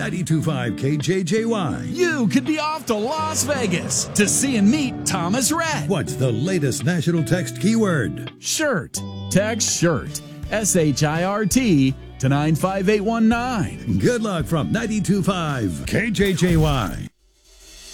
92.5 KJJY. You could be off to Las Vegas to see and meet Thomas Rhett. What's the latest national text keyword? Shirt. Text SHIRT. SHIRT to 95819. Good luck from 92.5 KJJY.